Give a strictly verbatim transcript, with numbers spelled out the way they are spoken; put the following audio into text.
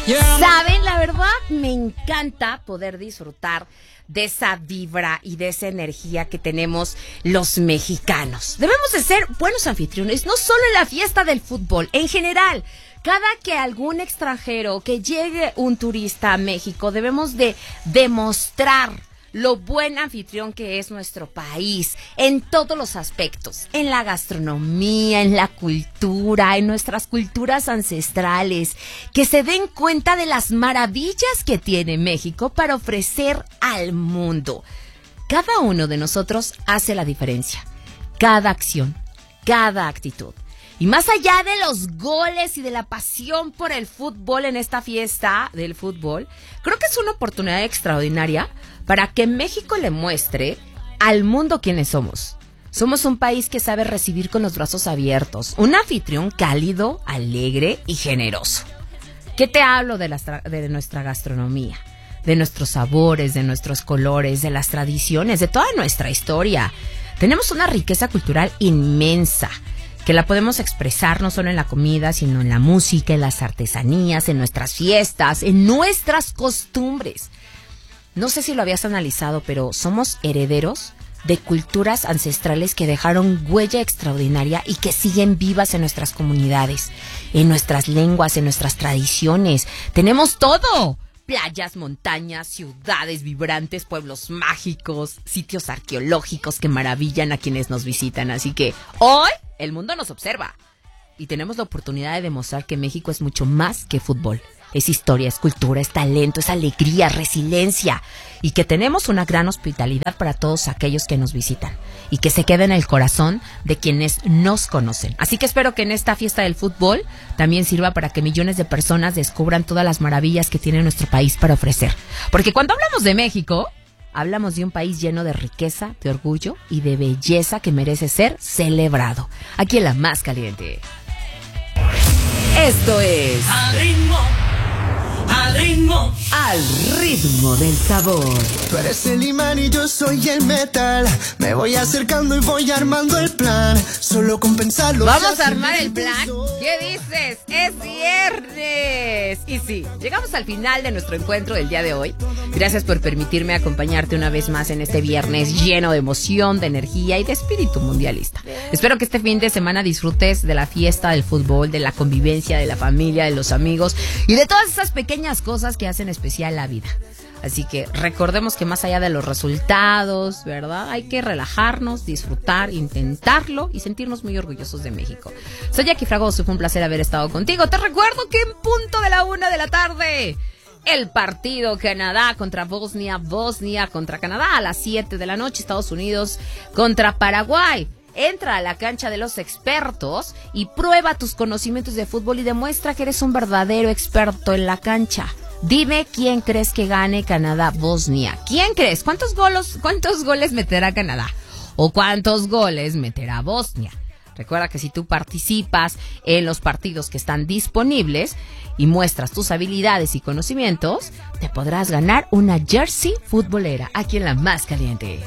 Saben, la verdad me encanta poder disfrutar de esa vibra y de esa energía que tenemos los mexicanos. Debemos de ser buenos anfitriones, no solo en la fiesta del fútbol, en general. Cada que algún extranjero, que llegue un turista a México, debemos de demostrar lo buen anfitrión que es nuestro país en todos los aspectos, en la gastronomía, en la cultura, en nuestras culturas ancestrales, que se den cuenta de las maravillas que tiene México para ofrecer al mundo. Cada uno de nosotros hace la diferencia, cada acción, cada actitud. Y más allá de los goles y de la pasión por el fútbol en esta fiesta del fútbol, creo que es una oportunidad extraordinaria para que México le muestre al mundo quiénes somos. Somos un país que sabe recibir con los brazos abiertos, un anfitrión cálido, alegre y generoso. ¿Qué te hablo de, la, de nuestra gastronomía? De nuestros sabores, de nuestros colores, de las tradiciones, de toda nuestra historia. Tenemos una riqueza cultural inmensa, que la podemos expresar no solo en la comida, sino en la música, en las artesanías, en nuestras fiestas, en nuestras costumbres. No sé si lo habías analizado, pero somos herederos de culturas ancestrales que dejaron huella extraordinaria y que siguen vivas en nuestras comunidades, en nuestras lenguas, en nuestras tradiciones. ¡Tenemos todo! Playas, montañas, ciudades vibrantes, pueblos mágicos, sitios arqueológicos que maravillan a quienes nos visitan. Así que hoy el mundo nos observa y tenemos la oportunidad de demostrar que México es mucho más que fútbol. Es historia, es cultura, es talento, es alegría, resiliencia, y que tenemos una gran hospitalidad para todos aquellos que nos visitan y que se quede en el corazón de quienes nos conocen. Así que espero que en esta fiesta del fútbol también sirva para que millones de personas descubran todas las maravillas que tiene nuestro país para ofrecer. Porque cuando hablamos de México, hablamos de un país lleno de riqueza, de orgullo y de belleza que merece ser celebrado. Aquí en La Más Caliente. Esto es Al ritmo, al ritmo, al ritmo del sabor. Tú eres el imán y yo soy el metal. Me voy acercando y voy armando el plan. Solo con pensarlo. ¿Vamos a armar el plan? ¿Qué dices? ¡Es viernes! Y sí, llegamos al final de nuestro encuentro del día de hoy. Gracias por permitirme acompañarte una vez más en este viernes lleno de emoción, de energía y de espíritu mundialista. Espero que este fin de semana disfrutes de la fiesta del fútbol, de la convivencia, de la familia, de los amigos y de todas esas pequeñas cosas que hacen especial la vida. Así que recordemos que más allá de los resultados, ¿verdad? Hay que relajarnos, disfrutar, intentarlo y sentirnos muy orgullosos de México. Soy Jackie Fragoso, fue un placer haber estado contigo. Te recuerdo que en punto de la una de la tarde, el partido Canadá contra Bosnia, Bosnia contra Canadá a las siete de la noche, Estados Unidos contra Paraguay. Entra a la cancha de los expertos y prueba tus conocimientos de fútbol y demuestra que eres un verdadero experto en la cancha. Dime quién crees que gane Canadá-Bosnia. ¿Quién crees? ¿Cuántos goles, cuántos goles meterá Canadá? ¿O cuántos goles meterá Bosnia? Recuerda que si tú participas en los partidos que están disponibles y muestras tus habilidades y conocimientos, te podrás ganar una jersey futbolera aquí en La Más Caliente.